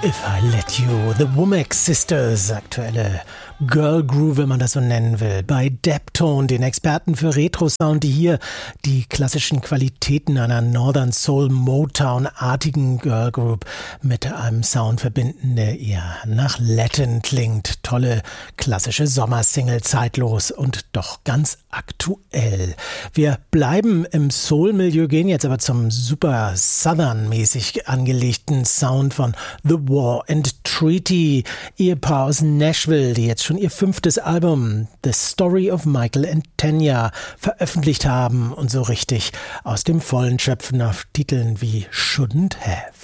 If I Let You, The Womack Sisters, aktuelle Girl Groove, wenn man das so nennen will, bei Deptone, den Experten für Retro-Sound, die hier die klassischen Qualitäten einer Northern Soul Motown-artigen Girl Group mit einem Sound verbinden, der eher nach Latin klingt. Tolle klassische Sommersingle, zeitlos und doch ganz aktuell. Wir bleiben im Soul-Milieu, gehen jetzt aber zum super Southern-mäßig angelegten Sound von The War and Treaty, Ehepaar aus Nashville, die jetzt schon ihr 5. Album The Story of Michael and Tanya veröffentlicht haben und so richtig aus dem Vollen schöpfen auf Titeln wie Shouldn't Have.